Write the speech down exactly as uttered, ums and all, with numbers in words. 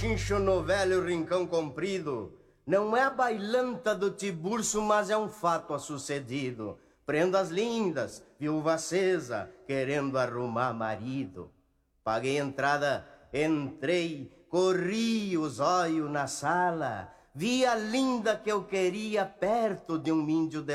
Chincho no velho rincão comprido, não é a bailanta do Tiburcio, mas é um fato a sucedido. Prendas lindas, viúva acesa, querendo arrumar marido. Paguei entrada, entrei, corri os olhos na sala, vi a linda que eu queria perto de um índio de